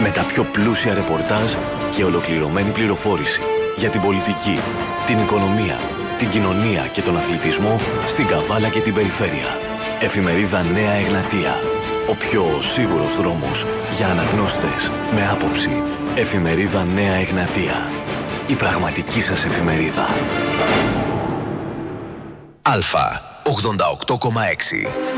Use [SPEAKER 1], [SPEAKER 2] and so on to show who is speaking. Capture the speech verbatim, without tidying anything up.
[SPEAKER 1] Με τα πιο πλούσια ρεπορτάζ και ολοκληρωμένη πληροφόρηση για την πολιτική, την οικονομία, την κοινωνία και τον αθλητισμό στην Καβάλα και την περιφέρεια. Εφημερίδα Νέα Εγνατία. Ο πιο σίγουρος δρόμος για αναγνώστες με άποψη. Εφημερίδα Νέα Εγνατία. Η πραγματική σας εφημερίδα.
[SPEAKER 2] Αλφα ογδόντα οκτώ κόμμα έξι.